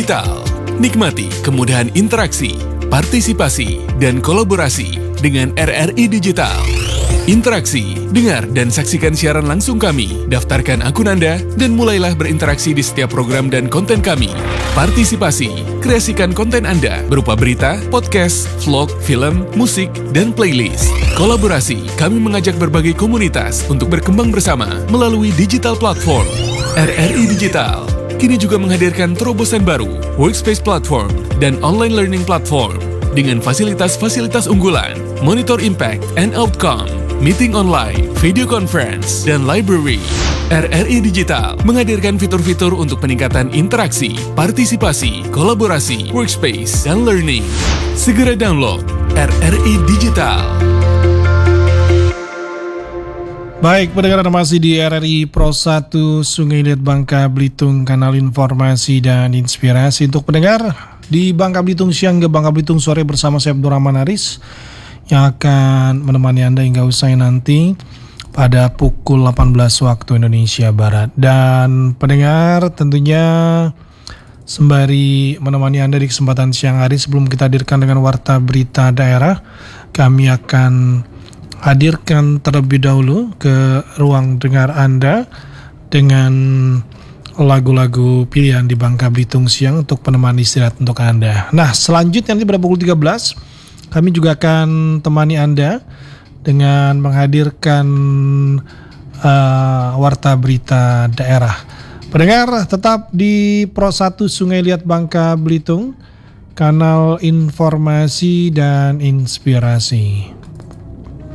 Digital. Nikmati kemudahan interaksi, partisipasi, dan kolaborasi dengan RRI Digital. Interaksi, dengar dan saksikan siaran langsung kami, daftarkan akun Anda, dan mulailah berinteraksi di setiap program dan konten kami. Partisipasi, kreasikan konten Anda berupa berita, podcast, vlog, film, musik, dan playlist. Kolaborasi, kami mengajak berbagai komunitas untuk berkembang bersama melalui digital platform. RRI Digital kini juga menghadirkan terobosan baru, workspace platform, dan online learning platform dengan fasilitas-fasilitas unggulan, monitor impact and outcome, meeting online, video conference, dan library. RRI Digital menghadirkan fitur-fitur untuk peningkatan interaksi, partisipasi, kolaborasi, workspace, dan learning. Segera download RRI Digital. Baik, pendengar masih di RRI Pro 1 Sungai Liat Bangka Belitung, kanal informasi dan inspirasi untuk pendengar di Bangka Belitung siang ke Bangka Belitung sore bersama saya Abdurrahman Haris yang akan menemani Anda hingga usai nanti pada pukul 18 waktu Indonesia Barat. Dan pendengar tentunya sembari menemani Anda di kesempatan siang hari sebelum kita hadirkan dengan warta berita daerah, kami akan hadirkan terlebih dahulu ke ruang dengar Anda dengan lagu-lagu pilihan di Bangka Belitung siang untuk penemani istirahat untuk Anda. Nah, selanjutnya nanti pada pukul 13 kami juga akan temani Anda dengan menghadirkan warta berita daerah. Pendengar tetap di Pro 1 Sungai Liat Bangka Belitung, kanal informasi dan inspirasi.